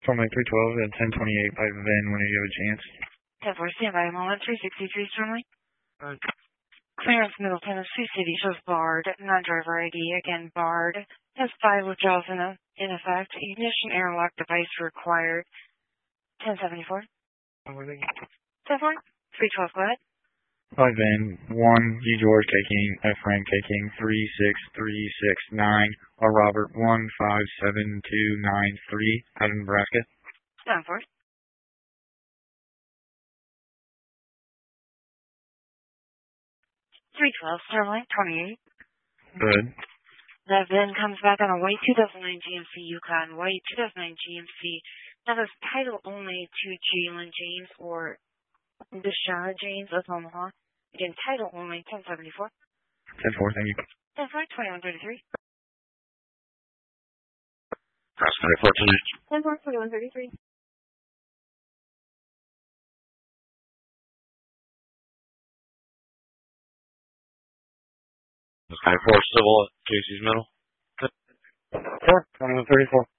Runway 312 at 1028 by Van, when you have a chance. 10-4, standby, moment 363, runway. Alright. Clearance Middle Tennessee City shows barred, non-driver ID, again barred. Has 5 withdrawals in effect. Ignition airlock device required. 1074. 10-4, 312, go ahead. By Van, 1, G George taking, F Frank taking 36369, or Robert 157293, out of Nebraska. Stand for it. 312, Starline 28. Good. That then comes back on a white 2009 GMC Yukon, white 2009 GMC. That is title only to Jalen James or Deshaun James of Omaha. Again, title only, 1074. 10-4, thank you. 10-4, 2133. Cross 94 tonight. 10-4, 2133. Sky 4 Civil at Casey's Middle. 4, 2134.